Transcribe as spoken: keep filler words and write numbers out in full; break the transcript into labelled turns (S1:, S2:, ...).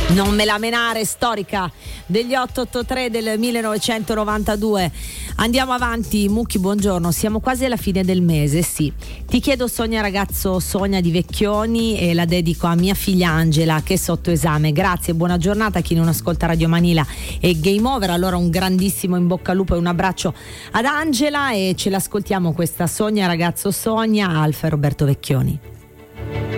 S1: Non me la menare, storica degli otto otto tre del millenovecentonovantadue. Andiamo avanti, Mucchi, buongiorno, siamo quasi alla fine del mese, sì. Ti chiedo Sogna ragazzo Sogna di Vecchioni e la dedico a mia figlia Angela che è sotto esame. Grazie, buona giornata a chi non ascolta Radio Manila e Game Over. Allora un grandissimo in bocca al lupo e un abbraccio ad Angela e ce l'ascoltiamo questa Sogna ragazzo Sogna, Alfa e Roberto Vecchioni.